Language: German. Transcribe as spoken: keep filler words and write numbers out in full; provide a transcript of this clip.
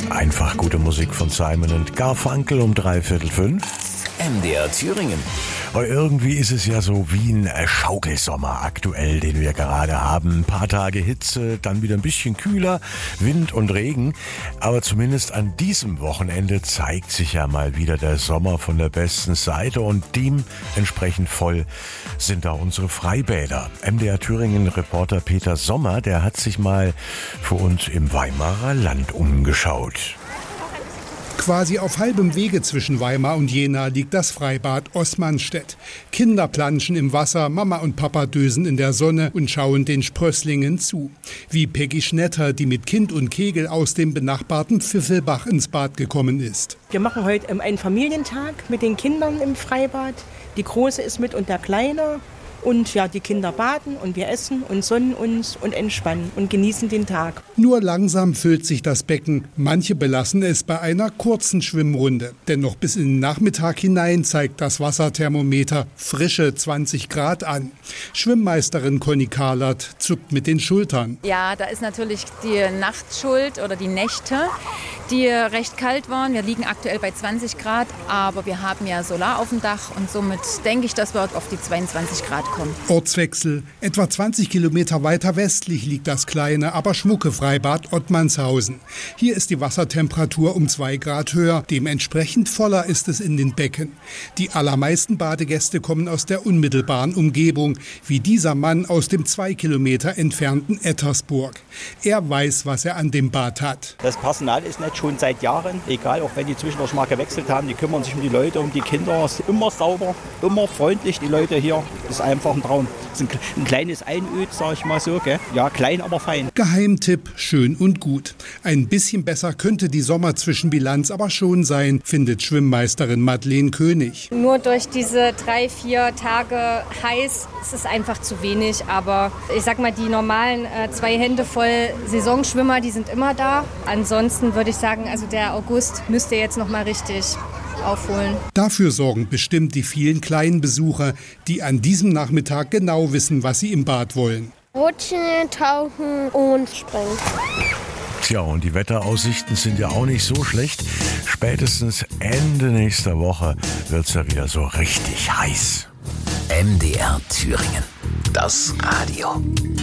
Einfach gute Musik von Simon und Garfunkel um dreiviertel fünf. M D R Thüringen. Aber irgendwie ist es ja so wie ein Schaukelsommer aktuell, den wir gerade haben. Ein paar Tage Hitze, dann wieder ein bisschen kühler, Wind und Regen. Aber zumindest an diesem Wochenende zeigt sich ja mal wieder der Sommer von der besten Seite. Und dementsprechend voll sind da unsere Freibäder. M D R Thüringen-Reporter Peter Sommer, der hat sich mal für uns im Weimarer Land umgeschaut. Quasi auf halbem Wege zwischen Weimar und Jena liegt das Freibad Osmanstedt. Kinder planschen im Wasser, Mama und Papa dösen in der Sonne und schauen den Sprösslingen zu. Wie Peggy Schnetter, die mit Kind und Kegel aus dem benachbarten Pfiffelbach ins Bad gekommen ist. Wir machen heute einen Familientag mit den Kindern im Freibad. Die Große ist mit und der Kleine. Und ja, die Kinder baden und wir essen und sonnen uns und entspannen und genießen den Tag. Nur langsam füllt sich das Becken. Manche belassen es bei einer kurzen Schwimmrunde. Denn noch bis in den Nachmittag hinein zeigt das Wasserthermometer frische zwanzig Grad an. Schwimmmeisterin Conny Kahlert zuckt mit den Schultern. Ja, da ist natürlich die Nacht schuld oder die Nächte, die recht kalt waren. Wir liegen aktuell bei zwanzig Grad, aber wir haben ja Solar auf dem Dach und somit denke ich, dass wir auf die zweiundzwanzig Grad kommen. Ortswechsel. Etwa zwanzig Kilometer weiter westlich liegt das kleine, aber schmucke Freibad Ottmannshausen. Hier ist die Wassertemperatur um zwei Grad höher. Dementsprechend voller ist es in den Becken. Die allermeisten Badegäste kommen aus der unmittelbaren Umgebung, wie dieser Mann aus dem zwei Kilometer entfernten Ettersburg. Er weiß, was er an dem Bad hat. Das Personal ist nicht schon seit Jahren, egal, auch wenn die zwischendurch mal gewechselt haben, die kümmern sich um die Leute, um die Kinder. Es ist immer sauber, immer freundlich, die Leute hier. Das ist einfach ein Traum. Das ist ein, ein kleines Einöd, sag ich mal so, gell? Ja, klein, aber fein. Geheimtipp, schön und gut. Ein bisschen besser könnte die Sommerzwischenbilanz aber schon sein, findet Schwimmmeisterin Madeleine König. Nur durch diese drei, vier Tage heiß ist es einfach zu wenig. Aber ich sag mal, die normalen äh, zwei Hände voll Saisonschwimmer, die sind immer da. Ansonsten würde ich sagen, also der August müsste jetzt noch mal richtig aufholen. Dafür sorgen bestimmt die vielen kleinen Besucher, die an diesem Nachmittag genau wissen, was sie im Bad wollen. Rutschen, tauchen und springen. Tja, und die Wetteraussichten sind ja auch nicht so schlecht. Spätestens Ende nächster Woche wird's ja wieder so richtig heiß. M D R Thüringen. Das Radio.